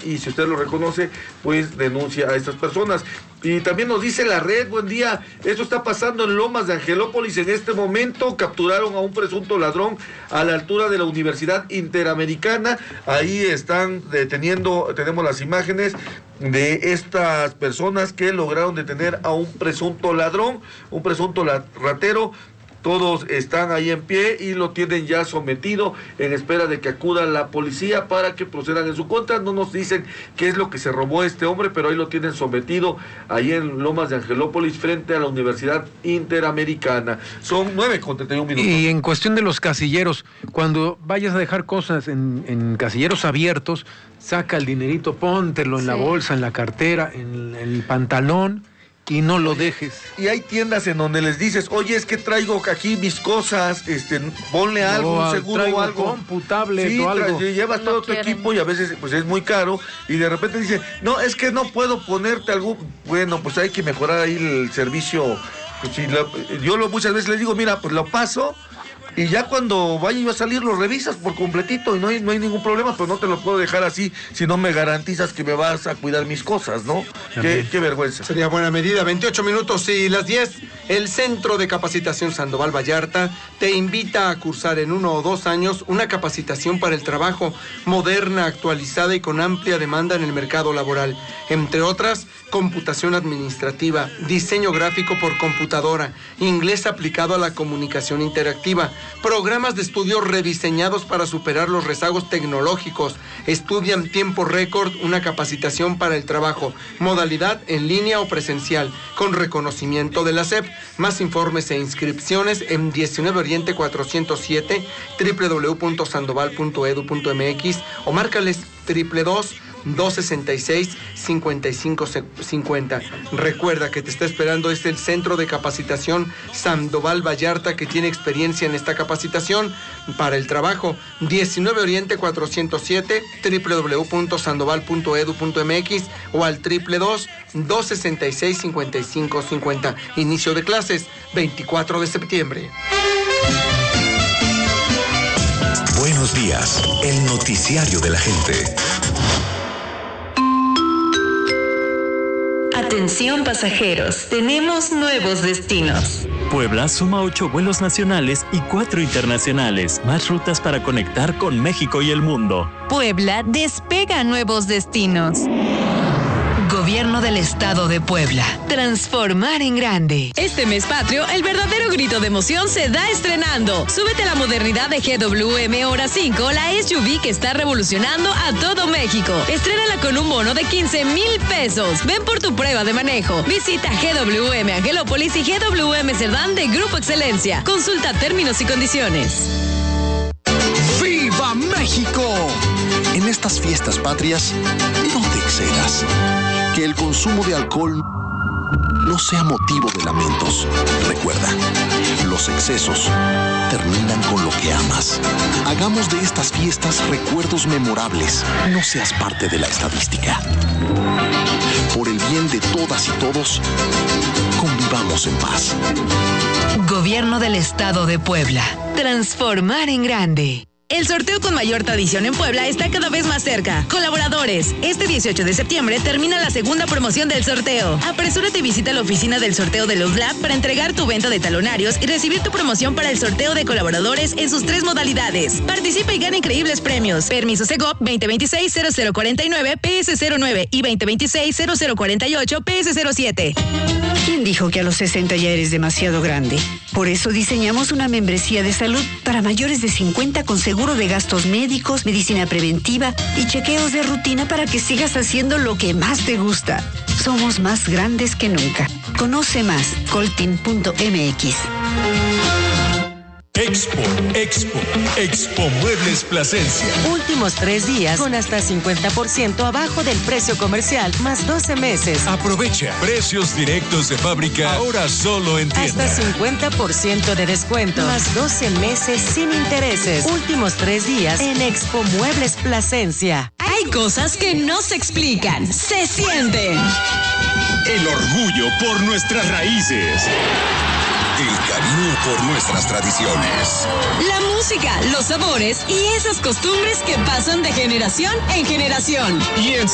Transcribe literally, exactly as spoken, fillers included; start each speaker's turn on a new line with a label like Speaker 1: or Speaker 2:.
Speaker 1: y si usted lo reconoce, pues denuncia a estas personas. Y también nos dice la red, buen día, esto está pasando en Lomas de Angelópolis en este momento, capturaron a un presunto ladrón a la altura de la Universidad Interamericana, ahí están deteniendo, tenemos las imágenes de estas personas que lograron detener a un presunto ladrón, un presunto ratero. Todos están ahí en pie y lo tienen ya sometido en espera de que acuda la policía para que procedan en su contra. No nos dicen qué es lo que se robó este hombre, pero ahí lo tienen sometido ahí en Lomas de Angelópolis frente a la Universidad Interamericana. Son nueve con treinta y un minutos.
Speaker 2: Y en cuestión de los casilleros, cuando vayas a dejar cosas en, en casilleros abiertos, saca el dinerito, póntelo en sí. la bolsa, en la cartera, en el pantalón. Y no lo dejes.
Speaker 1: Y hay tiendas en donde les dices, oye, es que traigo aquí mis cosas, este, ponle no, algo, un seguro o algo.
Speaker 2: Computable
Speaker 1: sí,
Speaker 2: o algo.
Speaker 1: Tra- llevas no todo quieren. tu equipo y a veces pues es muy caro y de repente dice, no, es que no puedo ponerte algo. Bueno, pues hay que mejorar ahí el servicio. Pues, si lo, yo lo, muchas veces les digo, mira, pues lo paso. Y ya cuando vaya yo a salir lo revisas por completito y no hay, no hay ningún problema, pero no te lo puedo dejar así si no me garantizas que me vas a cuidar mis cosas, ¿no? Qué, qué vergüenza.
Speaker 3: Sería buena medida. veintiocho minutos y las diez. El Centro de Capacitación Sandoval Vallarta te invita a cursar en uno o dos años una capacitación para el trabajo moderna, actualizada y con amplia demanda en el mercado laboral. Entre otras, computación administrativa, diseño gráfico por computadora, inglés aplicado a la comunicación interactiva, programas de estudio rediseñados para superar los rezagos tecnológicos. Estudia en tiempo récord una capacitación para el trabajo, modalidad en línea o presencial, con reconocimiento de la S E P. Más informes e inscripciones en diecinueve Oriente cuatrocientos siete, doble u doble u doble u punto sandoval punto edu punto m x o márcales triple dos dos sesenta y seis cincuenta y cinco cincuenta. Recuerda que te está esperando este el Centro de Capacitación Sandoval Vallarta, que tiene experiencia en esta capacitación para el trabajo. diecinueve Oriente cuatrocientos siete, doble u doble u doble u punto sandoval punto edu punto m x o al triple dos dos sesenta y seis cincuenta y cinco cincuenta. Inicio de clases veinticuatro de septiembre.
Speaker 4: Buenos días, el noticiario de la gente.
Speaker 5: Atención pasajeros, tenemos nuevos destinos.
Speaker 6: Puebla suma ocho vuelos nacionales y cuatro internacionales, más rutas para conectar con México y el mundo.
Speaker 5: Puebla despega a nuevos destinos. Gobierno del Estado de Puebla. Transformar en grande. Este mes patrio, el verdadero grito de emoción se da estrenando. Súbete a la modernidad de G W M Hora cinco, la S U V que está revolucionando a todo México. Estrénala con un bono de quince mil pesos. Ven por tu prueba de manejo. Visita G W M Angelópolis y G W M Cerdán de Grupo Excelencia. Consulta términos y condiciones.
Speaker 4: ¡Viva México! En estas fiestas patrias, no te excedas. Que el consumo de alcohol no sea motivo de lamentos. Recuerda, los excesos terminan con lo que amas. Hagamos de estas fiestas recuerdos memorables. No seas parte de la estadística. Por el bien de todas y todos, convivamos en paz.
Speaker 5: Gobierno del Estado de Puebla. Transformar en grande. El sorteo con mayor tradición en Puebla está cada vez más cerca. Colaboradores, este dieciocho de septiembre termina la segunda promoción del sorteo. Apresúrate y visita la oficina del sorteo de Luz Lab para entregar tu venta de talonarios y recibir tu promoción para el sorteo de colaboradores en sus tres modalidades. Participa y gana increíbles premios. Permiso Segov veinte veintiséis cero cero cuarenta y nueve P S cero nueve y veinte veintiséis cero cero cuarenta y ocho P S cero siete.
Speaker 7: ¿Quién dijo que a los sesenta ya eres demasiado grande? Por eso diseñamos una membresía de salud para mayores de cincuenta con seguro de gastos médicos, medicina preventiva y chequeos de rutina para que sigas haciendo lo que más te gusta. Somos más grandes que nunca. Conoce más, coltin punto m x.
Speaker 8: Expo, Expo, Expo Muebles Plasencia.
Speaker 9: Últimos tres días con hasta cincuenta por ciento abajo del precio comercial, más doce meses.
Speaker 8: Aprovecha precios directos de fábrica, ahora solo en tienda.
Speaker 9: Hasta cincuenta por ciento de descuento, más doce meses sin intereses. Últimos tres días en Expo Muebles Plasencia.
Speaker 5: Hay cosas que no se explican, se sienten.
Speaker 8: El orgullo por nuestras raíces.
Speaker 4: El cariño por nuestras tradiciones.
Speaker 5: La música, los sabores y esas costumbres que pasan de generación en generación.
Speaker 8: Y en